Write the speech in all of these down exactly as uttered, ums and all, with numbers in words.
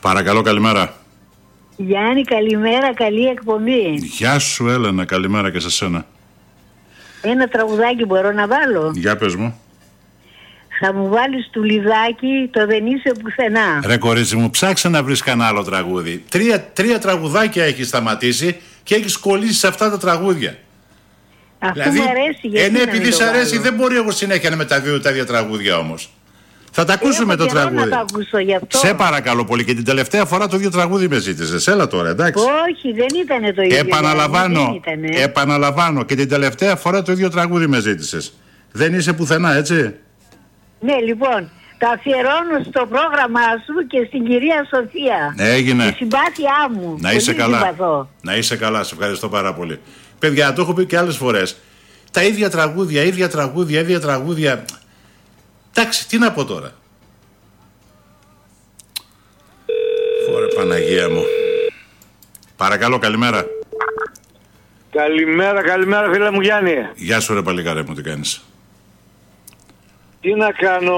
Παρακαλώ, καλημέρα. Γιάννη, καλημέρα, καλή εκπομπή. Γεια σου, Έλενα, καλημέρα και σε σένα. Ένα τραγουδάκι μπορώ να βάλω? Για πες μου. Θα μου βάλεις του Λιδάκη το «Δεν είσαι πουθενά». Ρε κορίτσι μου, ψάξε να βρεις κανένα άλλο τραγούδι. Τρία, τρία τραγουδάκια έχεις σταματήσει και έχεις κολλήσει σε αυτά τα τραγούδια. Αυτό δηλαδή, μου αρέσει, γιατί ε, ναι, να επειδή μην σ' το αρέσει, βάλω. δεν μπορεί εγώ συνέχεια να μεταδίδω τα ίδια τραγούδια όμως. Θα τα ακούσουμε Έχω το καιρό τραγούδι. να το ακούσω γι' αυτό. Σε παρακαλώ πολύ, και την τελευταία φορά το ίδιο τραγούδι με ζήτησες. Έλα τώρα, εντάξει. Όχι, δεν ήταν το ίδιο. Επαναλαμβάνω, δεν ήτανε. επαναλαμβάνω και την τελευταία φορά το ίδιο τραγούδι με ζήτησες. Δεν είσαι πουθενά, έτσι. Ναι, λοιπόν, το αφιερώνω στο πρόγραμμά σου και στην κυρία Σοφία. Έγινε. Τη συμπάθειά μου. Να είσαι Πολύ καλά. συμπαθώ. Να είσαι καλά, σε ευχαριστώ πάρα πολύ. Παιδιά, το έχω πει και άλλες φορές. Τα ίδια τραγούδια, ίδια τραγούδια, ίδια τραγούδια. Εντάξει, τι να πω τώρα. Ωρε Παναγία μου. Παρακαλώ, καλημέρα. Καλημέρα, καλημέρα φίλε μου Γιάννη. Γεια σου ρε παλικάρε μου, τι κάνεις? Τι να κάνω,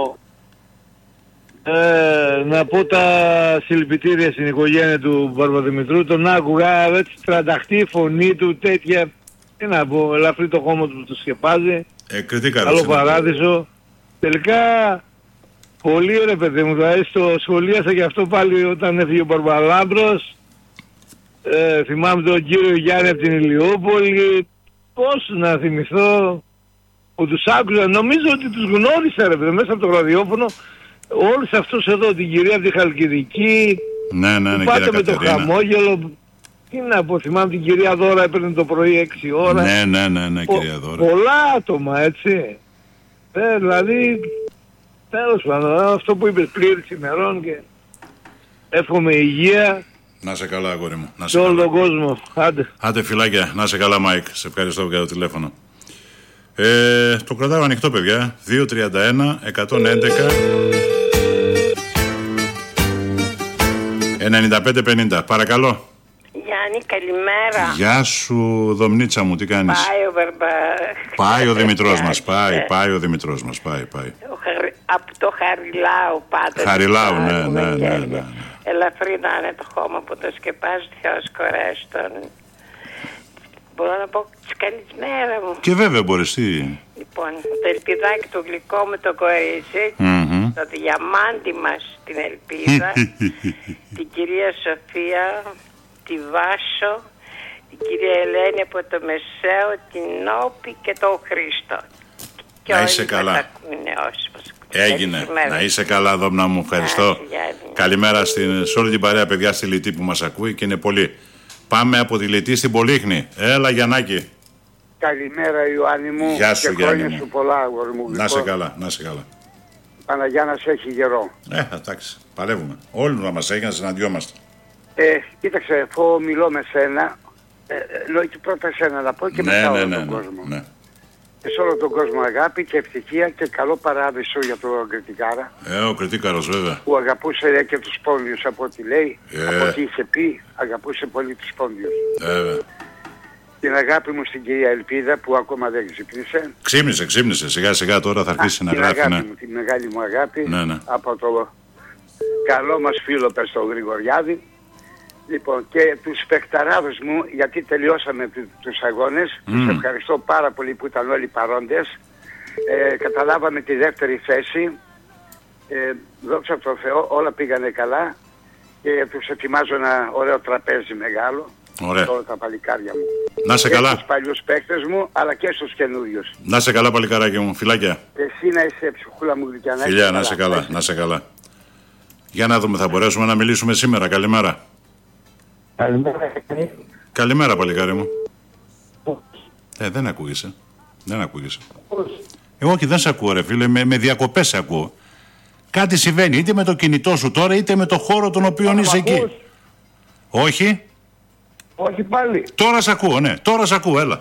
ε, να πω τα συλληπιτήρια στην οικογένεια του Παπαδημητρού. Τον άκουγα έτσι τρανταχτή φωνή του, τέτοια, τι να πω, ελαφρύ το χώμα του που του σκεπάζει. Ε, κριτήκαρος. Καλό παράδεισο. Τελικά, πολύ ρε παιδί μου, δηλαδή στο σχολίασα και αυτό πάλι όταν έφυγε ο Μπαρμπαλάμπρος. Ε, θυμάμαι τον κύριο Γιάννη από την Ηλιούπολη. Πώς να θυμηθώ που τους άκουσα, νομίζω ότι τους γνώρισα ρε παιδί, μέσα από το ραδιόφωνο. Όλους αυτούς εδώ, την κυρία από τη Χαλκιδική, ναι, ναι, ναι, πάτε με το Κατερίνα. χαμόγελο. Τι να πω, θυμάμαι την κυρία Δώρα, έπαιρνε το πρωί έξι ώρα. Ναι, ναι, ναι, ναι, Πο- κυρία Δώρα. Πολλά άτομα, έτσι. Ε, δηλαδή, τέλος πάντων, αυτό που είπες, πλήρης ημερών και εύχομαι υγεία Να σε καλά, αγόρι μου. Να σε σε όλο καλά. τον κόσμο. Άντε. Άντε φιλάκια, να σε καλά Μάικ. Σε ευχαριστώ για το τηλέφωνο. Ε, το κρατάω ανοιχτό παιδιά. δύο τριάντα ένα εκατόν έντεκα ενενήντα πέντε πενήντα. Παρακαλώ. Γιάννη, καλημέρα. Γεια σου Δομνίτσα μου, τι κάνεις? Πάει ο Βερμπα... Πάει ο Δημητρός μας, πάει, πάει ο Δημητρός μας, πάει, πάει. Ο Χαρι- Από το Χαριλάου πάτε. Χαριλάου, ναι, ναι, ναι, ναι, ναι. Ελαφρύ να είναι το χώμα που το σκεπάζει, Θεός κορέσει τον. Μπορώ να πω της καλησμέρα μου. Και βέβαια μπορείς, τι. Λοιπόν, το ελπιδάκι το γλυκό με το κορίτσι, Μμμ. το διαμάντι μας την ελπίδα, την κυρία Σοφία, τη Βάσο, την κυρία Ελένη από το Μεσαίο, την Νόπη και τον Χρήστο. Και Να όλοι είσαι μας καλά. ακούνε όσοι μας ακούνε. Έγινε. Καλησπέρα. Να είσαι καλά, Δόμνα μου. Ευχαριστώ. Να είσαι, Γιάννη. Καλημέρα στην, σε όλη την παρέα, παιδιά, στη Λιτή που μας ακούει και είναι πολύ. Πάμε από τη Λιτή στην Πολύχνη. Έλα, Γιαννάκη. Καλημέρα Ιωάννη μου. Γεια σου, και Γιάννη χρόνια μου. σου πολλά αγόρι μου. Να σε καλά, να σε καλά. Παναγιά να σε έχει γερό. Ε, εντάξει, παλεύουμε. Όλοι να μας έχει να συναντιόμαστε. Ε, κοίταξε, αφού μιλώ με σένα, ε, ε, λέω και πρώτα σένα να πω και Ναι, μετά ναι, όλο ναι, τον ναι, κόσμο. ναι. Και σε όλο τον κόσμο αγάπη και ευτυχία και καλό παράδεισο για τον Κριτικάρα Ε, ο Κριτίκαρος βέβαια. που αγαπούσε ρε, και τους πόνδιους από ό,τι λέει, Ε. από ό,τι είχε πει, αγαπούσε πολύ τους πόνδιους. Βέβαια. Την αγάπη μου στην κυρία Ελπίδα που ακόμα δεν ξυπνήσε. Ξύπνησε, ξύπνησε. Σιγά σιγά τώρα θα αρχίσει να την γράφει. αγάπη Ναι. μου, τη μεγάλη μου αγάπη Ναι, ναι. από το καλό μας φίλο πες τον Γρηγοριάδη. Λοιπόν, και τους παιχταράδους μου, γιατί τελειώσαμε του- τους αγώνες, Μμμ. τους ευχαριστώ πάρα πολύ που ήταν όλοι παρόντες. Ε, καταλάβαμε τη δεύτερη θέση. Ε, δόξα τω Θεώ, όλα πήγανε καλά και τους ετοιμάζω ένα ωραίο τραπέζι μεγάλο. Ωραία. Σε όλα τα παλικάρια μου. Να σε Και καλά. στους παλιούς παίκτες μου, αλλά και στους καινούριους. Να σε καλά, παλικάράκι μου. Φιλάκια. Και εσύ να είσαι ψυχούλα μου γλυκιά. να Φιλιά, είσαι να σε καλά, να σε καλά. Για να δούμε, θα μπορέσουμε να μιλήσουμε σήμερα. Καλημέρα. Καλημέρα. Καλημέρα, παλικάρι μου. Ε, δεν ακούγεσαι. Δεν ακούγεσαι. Εγώ όχι, δεν σε ακούω, ρε φίλε. Με, με διακοπές σε ακούω. Κάτι συμβαίνει, είτε με το κινητό σου τώρα, είτε με το χώρο τον οποίο είσαι εκεί. Όχι. Όχι πάλι. Τώρα σε ακούω, ναι. Τώρα σε ακούω, έλα.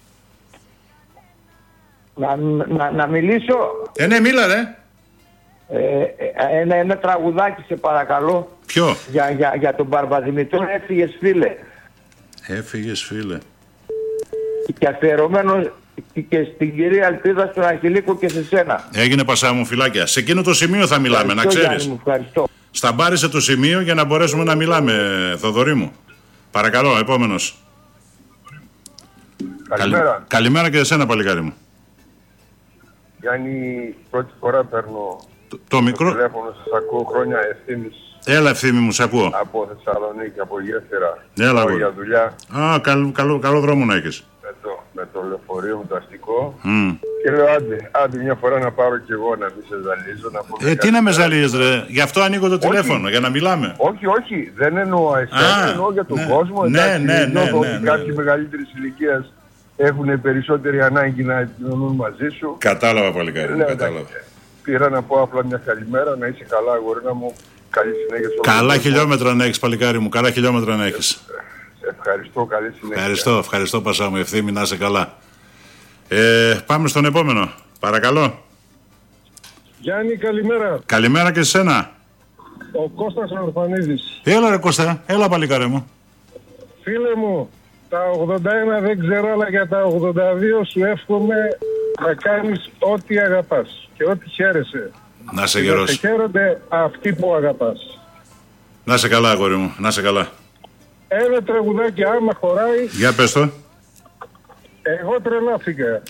Να, να, να μιλήσω Ε, ναι, μίλα, ρε. ε, ε, ένα, ένα τραγουδάκι σε παρακαλώ. Ποιο? Για, για, για τον Μπαρμπαδημητρό έφυγες φίλε. Έφυγες, φίλε. Και αφιερωμένο και στην κυρία Ελπίδα, στον Αγγελίκο και σε σένα. Έγινε πασά μου, φιλάκια. Σε εκείνο το σημείο θα μιλάμε, να ξέρεις. Σταμπάρισε το σημείο για να μπορέσουμε να μιλάμε, Θοδωρή μου. Παρακαλώ, επόμενος. Καλημέρα. Καλη... Καλημέρα και εσένα, παλικάρι μου. Γιάννη, πρώτη φορά παίρνω το, το μικρό τηλέφωνο, σας ακούω χρόνια ευθύμης. Έλα, Ευθύμη μου, σ' ακούω. Από Θεσσαλονίκη, από Γέφυρα. Έλα, Πάω για δουλειά. Α, καλό, καλό, καλό δρόμο να έχεις. Με το, με το λεωφορείο, με το αστικό. Mm. Και λέω, άντε, άντε μια φορά να πάρω κι εγώ, να μην σε ζαλίζω. Να πω ε, τι να με ζαλίζεις, ρε. Γι' αυτό ανοίγω το όχι, τηλέφωνο, για να μιλάμε. Όχι, όχι, δεν εννοώ εσένα, εννοώ για τον ναι, κόσμο. Ναι, εντάξει, ναι, ναι, ναι, ότι ναι, ναι. κάποιοι μεγαλύτερης ηλικίας έχουν περισσότερη ανάγκη να επικοινωνούν μαζί σου. Κατάλαβα, παλικάρι μου, κατάλαβα. Πήρα να πω απλά μια καλημέρα, να είσαι καλά, αγορίνα μου. Καλή συνέχεια. Καλά χιλιόμετρα να έχεις, παλικάρι μου, καλά χιλιόμετρα να έχεις. Ευχαριστώ, καλή συνέχεια. Ευχαριστώ, ευχαριστώ, Πασά μου, Ευθύμη, να είσαι καλά. Ε, πάμε στον επόμενο, παρακαλώ. Γιάννη, καλημέρα. Καλημέρα και σε σένα. Ο Κώστας Ορφανίδης. Έλα, ρε Κώστα, έλα, παλικάρι μου. Φίλε μου, τα ογδόντα ένα δεν ξέρω, αλλά για τα ογδόντα δύο σου εύχομαι να κάνεις ό,τι αγαπάς και ό,τι χαίρεσαι. Να σε γερός. Να σε χαίρονται αυτοί που αγαπάς. Να σε καλά, αγόρι μου, να σε καλά. Ένα τραγουδάκι άμα χωράει. Για πες το. Εγώ τρελάθηκα.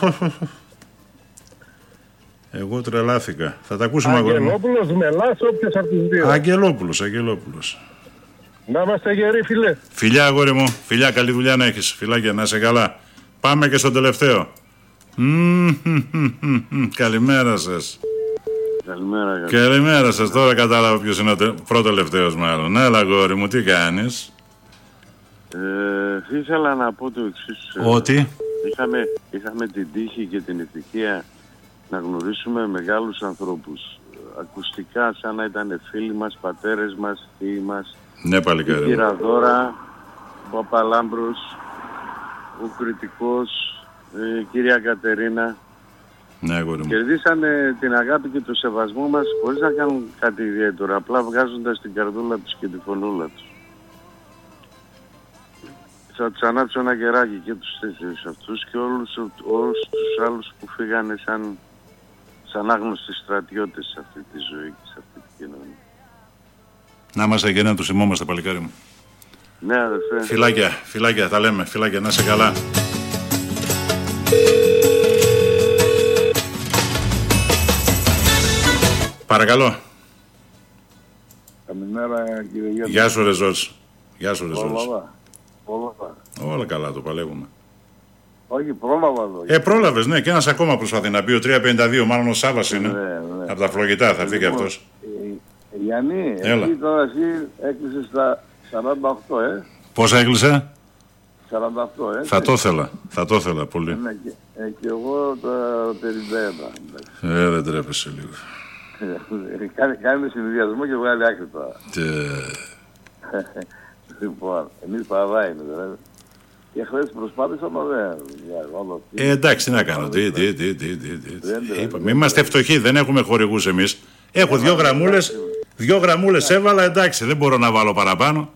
Εγώ τρελάθηκα. Θα τα ακούσουμε, αγόρι μου. Αγγελόπουλος, Μελάς, όποιος από τους δύο. Αγγελόπουλος, Αγγελόπουλος. Να είμαστε γεροί, φίλε. Φιλιά, αγόρι μου. Φιλιά, καλή δουλειά να έχεις. Φιλάκια, να είσαι καλά. Πάμε και στον τελευταίο. Καλημέρα σας. Καλημέρα, Καλημέρα σας. Τώρα κατάλαβα ποιος είναι ο τε... πρώτο-τελευταίος μάλλον. Έλα, αγόρι μου, τι κάνεις? Ε, ήθελα να πω το εξής. Ότι? Είχαμε, είχαμε την τύχη και την ευτυχία να γνωρίσουμε μεγάλους ανθρώπους. Ακουστικά σαν να ήταν φίλοι μας, πατέρες μας, θείοι μας. Ναι, παλικάρι. Η κυρία Δώρα, ο Παπαλάμπρος, ο Κρητικός, η κυρία Κατερίνα. Ναι, αγόρι μου. Κερδίσανε την αγάπη και το σεβασμό μας χωρίς να κάνουν κάτι ιδιαίτερο, απλά βγάζοντας την καρδούλα τους και τη φωνούλα τους. Θα τους ανάψω ένα κεράκι και τους τέσσερις αυτούς και όλους, όλους τους άλλους που φύγανε σαν, σαν άγνωστοι στρατιώτες σε αυτή τη ζωή και σε αυτή τη κοινωνία. Να είμαστε και να τους θυμόμαστε, παλικάρι μου. Ναι, αδερφέ. Φιλάκια, φιλάκια, τα λέμε. Φιλάκια, να είσαι καλά. Παρακαλώ. Καλημέρα, κύριε Γιάννη. Γεια σου, ρε Ζόρς. Γεια σου, ρε Ζόρς. Πρόλαβα. Όλα καλά, το παλεύουμε. Όχι, πρόλαβα εδώ. Ε, πρόλαβες, ναι, και ένας ακόμα προσπαθεί να πει ο τρία πενήντα δύο, μάλλον ο Σάββας είναι. Ναι, ναι. Από τα φλογητά θα έρθει και αυτός. Ε, Γιάννη, Έλα. εσύ τώρα εσύ έκλεισες τα σαράντα οκτώ, ε. Πόσα έκλεισε? σαράντα οκτώ, ε. Θα το ήθελα, θα το ήθελα πολύ. Ναι, και, ε, και εγώ τα πενήντα ένα. Ε, δεν τρέπεσαι λίγο. Κάνε, κάνε συνδυασμό και βγάλει άκρη τώρα. Και... Λοιπόν, εμείς παραδά είναι, δηλαδή. Και χθες προσπάθησαμε, δεν. Ε, εντάξει, τι να κάνω. Τι, τι, τι, τι, τι, τι. Είπαμε, είμαστε φτωχοί, δεν έχουμε χορηγούς εμείς. Έχω δύο γραμμούλες, δύο γραμμούλες έβαλα, εντάξει, δεν μπορώ να βάλω παραπάνω.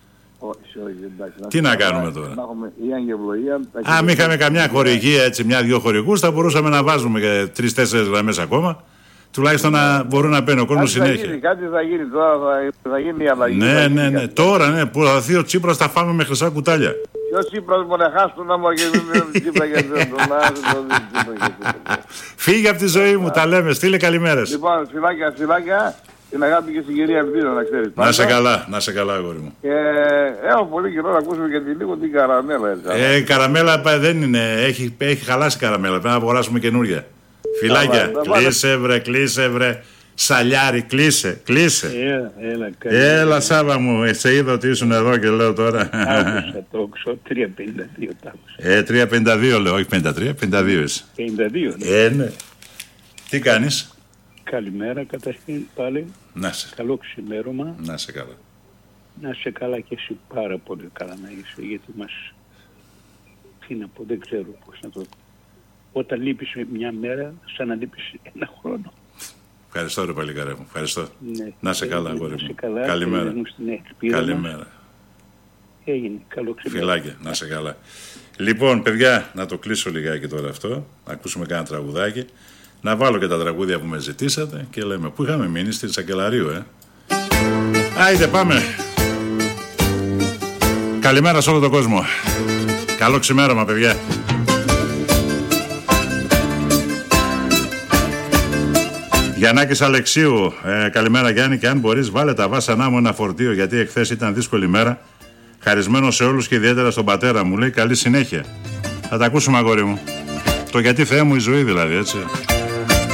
Τι να κάνουμε τώρα. Αν είχαμε καμιά χορηγία, έτσι, μια-δυο χορηγούς, θα μπορούσαμε να βάζουμε και τρεις-τέσσερις γραμμές ακόμα. Τουλάχιστον να μπορούν να παίρνει ο κόσμος συνέχεια. Γίνει, κάτι θα γίνει τώρα, θα, θα γίνει η αλλαγή. Ναι, ναι, ναι. Τώρα, ναι, που θα δει ο Τσίπρας, θα φάμε με χρυσά κουτάλια. Ποιο Τσίπρας μου να χάσουν να μου αγγελούν τον Τσίπρα για τον Φύγε από τη ζωή μου, τα λέμε. Στείλε καλημέρες. Λοιπόν, φιλάκια, φιλάκια. Την αγάπη και στην κυρία Ευδίνα, να ξέρεις. Να σε καλά, να σε καλά, αγόρι μου. Και έχω πολύ καιρό να ακούσουμε και λίγο την καραμέλα. Έτσι. Ε, καραμέλα δεν είναι, έχει, έχει χαλάσει η καραμέλα. Πρέπει να αγοράσουμε καινούρια. Φιλάκια, κλείσε βρε, κλείσε βρε. Σαλιάρι, κλείσε, κλείσε. Έλα, έλα, έλα Σάβα μου, σε είδα ότι ήσουν εδώ και λέω τώρα. Άκουσα το όξο, τρία πενήντα δύο τα άκουσα. Ε, τρία πενήντα δύο λέω, όχι πενήντα τρία, πενήντα δύο είσαι. πενήντα δύο, ναι. Ε, ναι. Τι κάνεις? Καλημέρα καταρχήν πάλι. Να σε. Καλό ξημέρωμα. Να σε καλά. Να σε καλά και εσύ πάρα πολύ καλά να είσαι, γιατί μας, τι να πω, δεν ξέρω πώς να το... Όταν λείπεις μια μέρα, σαν να λείπεις ένα χρόνο. Ευχαριστώ ρε παλικάρέ μου, ευχαριστώ. Ναι. Να σε καλά, αγόρι μου. Καλά, καλημέρα. Καλημέρα. Καλημέρα. Έγινε. Καλό ξημέρι. Φιλάκια, να σε καλά. Λοιπόν, παιδιά, να το κλείσω λιγάκι τώρα αυτό. Να ακούσουμε κάνα τραγουδάκι. Να βάλω και τα τραγούδια που με ζητήσατε και λέμε πού είχαμε μείνει, στη Σακελαρίου, ε. Άιντε, πάμε. Καλημέρα σε όλο τον κόσμο. Καλό ξημέρωμα, παιδιά. Γιαννάκης Αλεξίου, ε, καλημέρα Γιάννη, και αν μπορείς βάλε τα βάσανά μου ένα φορτίο, γιατί εχθές ήταν δύσκολη μέρα. Χαρισμένο σε όλους και ιδιαίτερα στον πατέρα μου, λέει καλή συνέχεια. Θα τα ακούσουμε, αγόρι μου. Το γιατί Θεέ μου η ζωή δηλαδή, έτσι.